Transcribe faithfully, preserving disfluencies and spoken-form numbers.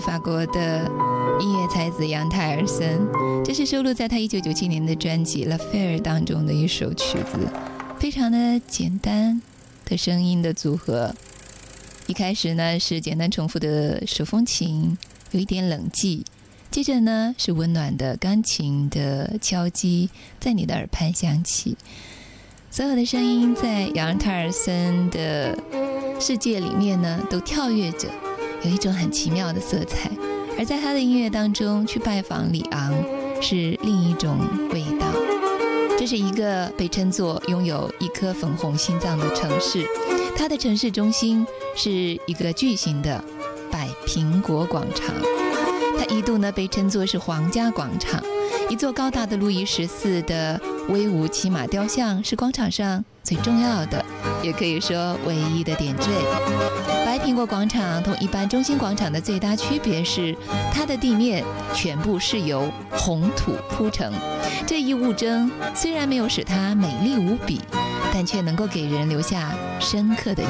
法国的音乐才子杨泰尔森，这是收录在他一九九七年的专辑《La Faire》当中的一首曲子，非常的简单的声音的组合。一开始呢是简单重复的手风琴，有一点冷寂，接着呢是温暖的钢琴的敲击在你的耳畔响起。所有的声音在杨泰尔森的世界里面呢都跳跃着，有一种很奇妙的色彩。而在他的音乐当中去拜访里昂是另一种味道。这是一个被称作拥有一颗粉红心脏的城市，它的城市中心是一个巨型的百苹果广场，它一度呢被称作是皇家广场。一座高大的路易十四的威武骑马雕像是广场上最重要的，也可以说唯一的点缀。白苹果广场同一般中心广场的最大区别是，它的地面全部是由红土铺成。这一物证虽然没有使它美丽无比，但却能够给人留下深刻的